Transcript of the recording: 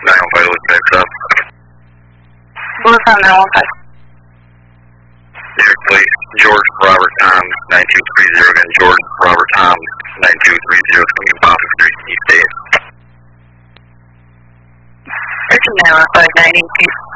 915 was picked up. What's on 915? Derek Place, George Robert Tom, 9230 again, George Robert Tom, 9230, coming Papa Street, East 8. 13 915 982.